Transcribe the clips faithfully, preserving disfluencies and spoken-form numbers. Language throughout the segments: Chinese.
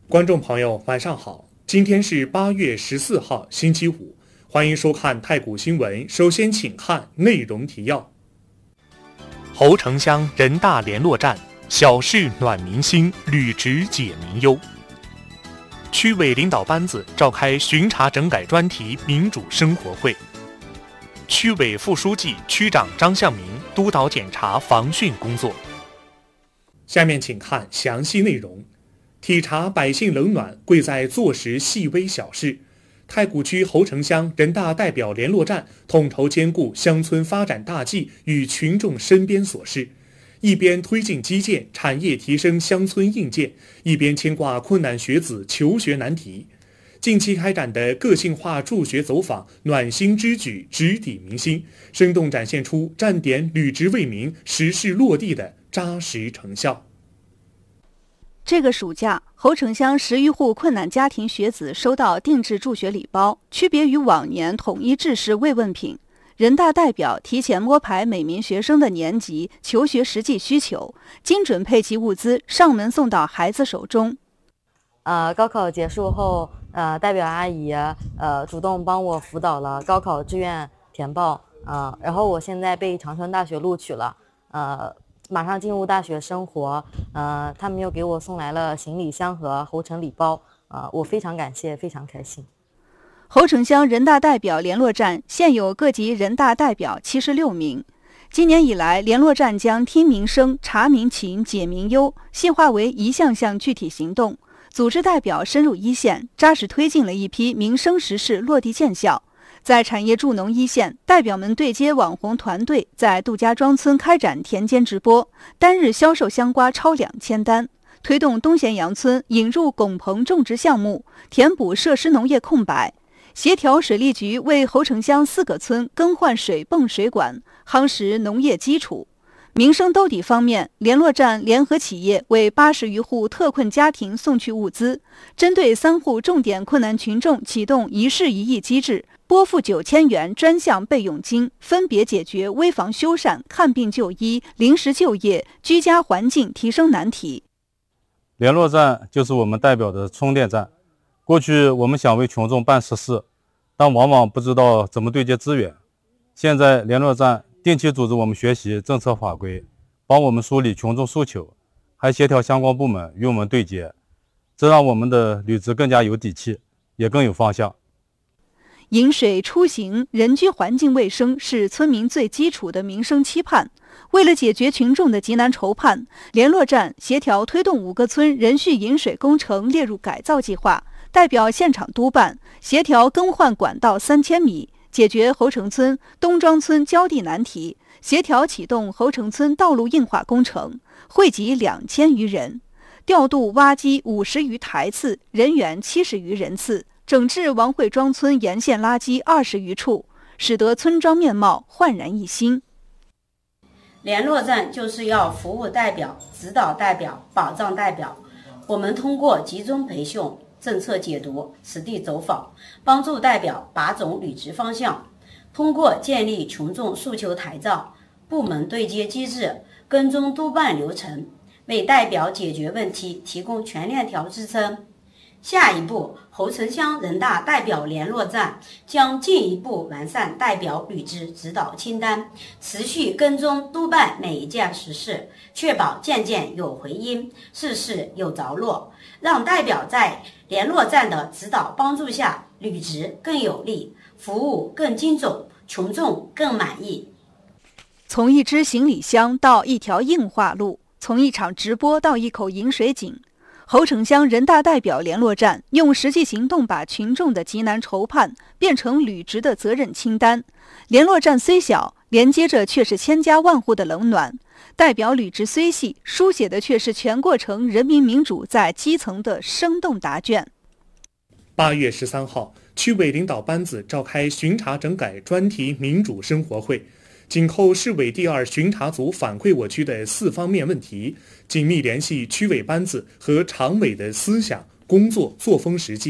观众朋友，晚上好！今天是八月十四号，星期五，欢迎收看太谷新闻。首先，请看内容提要：侯城乡人大联络站，小事暖民心，履职解民忧。区委领导班子召开巡查整改专题民主生活会。区委副书记、区长张向明督导检查防汛工作。下面请看详细内容。体察百姓冷暖，贵在坐实细微小事。太谷区侯城乡人大代表联络站统筹兼顾乡村发展大计与群众身边琐事，一边推进基建产业提升乡村硬件，一边牵挂困难学子求学难题。近期开展的个性化助学走访暖心之举直抵民心，生动展现出站点履职为民、实事落地的扎实成效。 这个暑假，侯城乡十余户困难家庭学子收到定制助学礼包，区别于往年统一制式慰问品。人大代表提前摸排每名学生的年级、求学实际需求，精准配齐物资，上门送到孩子手中。 呃，高考结束后，呃，代表阿姨呃主动帮我辅导了高考志愿填报，呃，然后我现在被长春大学录取了，呃。马上进入大学生活，呃，他们又给我送来了行李箱和侯城礼包，呃，我非常感谢，非常开心。 侯城乡人大代表联络站现有各级人大代表七十六名。今年以来，联络站将听民生、查民情、解民忧细化为一项项具体行动，组织代表深入一线，扎实推进了一批民生实事落地见效。在产业助农一线，代表们对接网红团队，在杜家庄村开展田间直播，单日销售香瓜超两千单，推动东咸阳村引入拱棚种植项目，填补设施农业空白，协调水利局为侯城乡四个村更换水泵水管，夯实农业基础。民生兜底方面，联络站联合企业为八十余户特困家庭送去物资，针对三户重点困难群众启动一事一议机制，拨付九千元专项备用金，分别解决危房修缮、看病就医、临时就业、居家环境提升难题。 联络站就是我们代表的充电站。过去我们想为群众办实事，但往往不知道怎么对接资源。现在联络站定期组织我们学习政策法规，帮我们梳理群众诉求，还协调相关部门与我们对接，这让我们的履职更加有底气，也更有方向。 饮水、出行、人居环境卫生是村民最基础的民生期盼。为了解决群众的急难愁盼，联络站协调推动五个村人蓄饮水工程列入改造计划，代表现场督办，协调更换管道三千米，解决侯城村、东庄村浇地难题，协调启动侯城村道路硬化工程，惠及两千余人，调度挖机五十余台次，人员七十余人次。整治王汇庄村沿线垃圾二十余处，使得村庄面貌焕然一新。 联络站就是要服务代表、指导代表、保障代表。我们通过集中培训、政策解读、实地走访，帮助代表把准履职方向。通过建立群众诉求台账、部门对接机制、跟踪督办流程，为代表解决问题提供全链条支撑。下一步，侯城乡人大代表联络站将进一步完善代表履职指导清单，持续跟踪督办每一件实事，确保件件有回音，事事有着落，让代表在联络站的指导帮助下，履职更有力，服务更精准，群众更满意。 从一只行李箱到一条硬化路，从一场直播到一口饮水井，侯城乡人大代表联络站用实际行动把群众的急难愁盼变成履职的责任清单。联络站虽小，连接着却是千家万户的冷暖。代表履职虽细，书写的却是全过程人民民主在基层的生动答卷。 八月十三号，区委领导班子召开巡查整改专题民主生活会。紧扣市委第二巡查组反馈我区的四方面问题，紧密联系区委班子和常委的思想、工作、作风实际，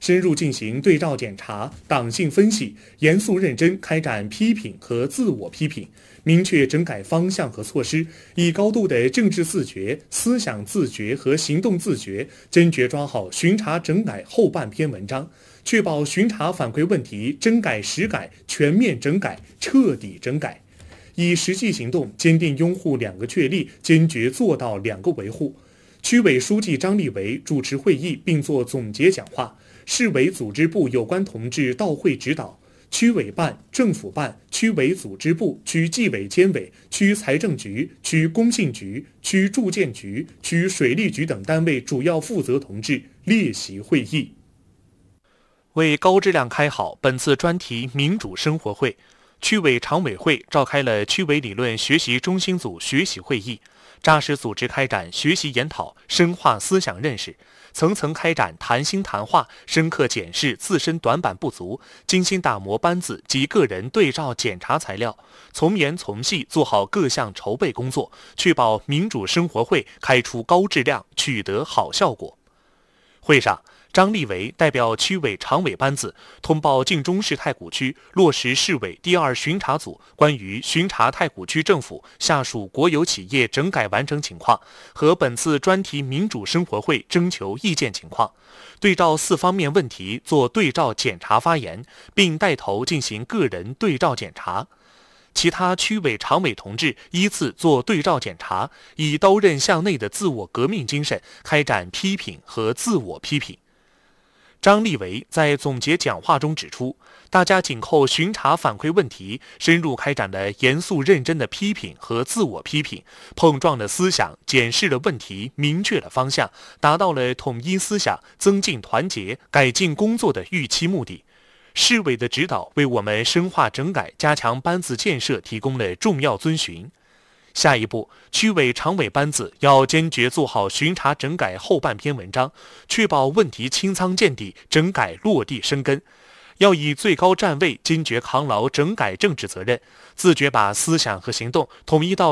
深入进行对照检查、党性分析，严肃认真开展批评和自我批评，明确整改方向和措施，以高度的政治自觉、思想自觉和行动自觉，坚决抓好巡查整改后半篇文章，确保巡查反馈问题真改实改、全面整改、彻底整改。以实际行动坚定拥护两个确立，坚决做到两个维护。区委书记张立维主持会议并作总结讲话，市委组织部有关同志到会指导。区委办、政府办、区委组织部、区纪委监委、区财政局、区工信局、区住建局、区水利局等单位主要负责同志列席会议。为高质量开好本次专题民主生活会，区委常委会召开了区委理论学习中心组学习会议，扎实组织开展学习研讨，深化思想认识，层层开展谈心谈话，深刻检视自身短板不足，精心打磨班子及个人对照检查材料，从严从细做好各项筹备工作，确保民主生活会开出高质量，取得好效果。会上，张立维代表区委常委班子通报晋中市太谷区落实市委第二巡查组关于巡查太谷区政府下属国有企业整改完成情况和本次专题民主生活会征求意见情况，对照四方面问题做对照检查发言，并带头进行个人对照检查。其他区委常委同志依次做对照检查，以刀刃向内的自我革命精神开展批评和自我批评。张立维在总结讲话中指出，大家紧扣巡查反馈问题，深入开展了严肃认真的批评和自我批评，碰撞了思想，检视了问题，明确了方向，达到了统一思想、增进团结、改进工作的预期目的。市委的指导为我们深化整改、加强班子建设提供了重要遵循。下一步，区委常委班子要坚决做好巡查整改后半篇文章，确保问题清仓见底，整改落地生根。要以最高站位坚决扛牢整改政治责任，自觉把思想和行动统一到